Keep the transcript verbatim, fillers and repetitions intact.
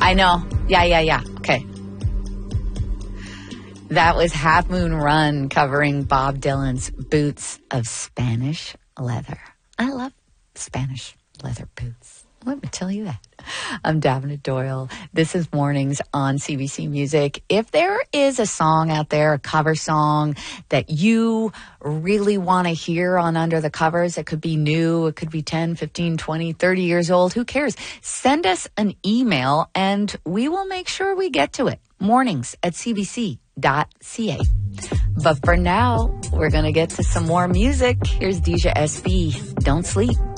I know. Yeah, yeah, yeah. Okay. That was Half Moon Run covering Bob Dylan's Boots of Spanish Leather. I love Spanish leather boots. Let me tell you that. I'm Davina Doyle. This is Mornings on C B C Music. If there is a song out there, a cover song that you really want to hear on Under the Covers, it could be new, it could be ten, fifteen, twenty, thirty years old, who cares? Send us an email and we will make sure we get to it. Mornings at c b c dot c a. But for now, we're going to get to some more music. Here's Deja S B. Don't sleep.